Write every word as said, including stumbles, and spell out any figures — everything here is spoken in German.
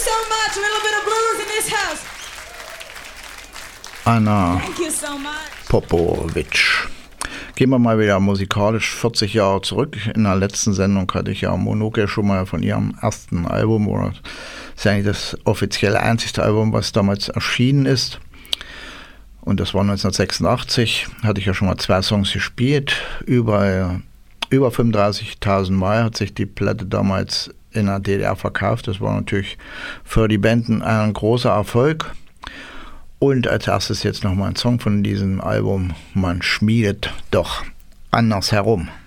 so much. A little bit of blues in this house. Anna Thank you so much. Popovic. Gehen wir mal wieder musikalisch vierzig Jahre zurück. In der letzten Sendung hatte ich ja Monoke schon mal von ihrem ersten Album, oder das ist eigentlich das offizielle einzigste Album, was damals erschienen ist. Und das war neunzehnhundertsechsundachtzig, hatte ich ja schon mal zwei Songs gespielt. Über, über fünfunddreißigtausend Mal hat sich die Platte damals in der D D R verkauft. Das war natürlich für die Band ein großer Erfolg. Und als erstes jetzt nochmal ein Song von diesem Album, Man schmiedet doch anders herum.